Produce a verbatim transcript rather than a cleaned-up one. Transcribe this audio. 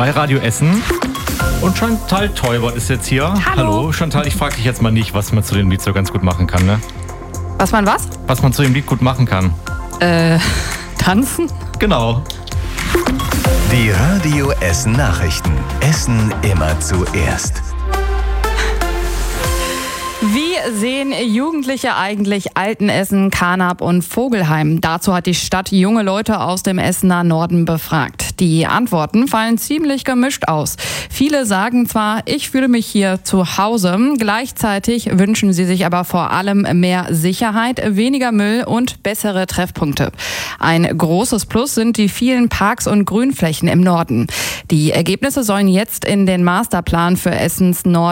bei Radio Essen. Und Chantal Teubert ist jetzt hier. Hallo. Hallo. Chantal, ich frage dich jetzt mal nicht, was man zu dem Lied so ganz gut machen kann, ne? Was man was? Was man zu dem Lied gut machen kann. Äh, tanzen? Genau. Die Radio Essen Nachrichten. Essen immer zuerst. Wie sehen Jugendliche eigentlich Altenessen, Carnap und Vogelheim? Dazu hat die Stadt junge Leute aus dem Essener Norden befragt. Die Antworten fallen ziemlich gemischt aus. Viele sagen zwar, ich fühle mich hier zu Hause. Gleichzeitig wünschen sie sich aber vor allem mehr Sicherheit, weniger Müll und bessere Treffpunkte. Ein großes Plus sind die vielen Parks und Grünflächen im Norden. Die Ergebnisse sollen jetzt in den Masterplan für Essens Norden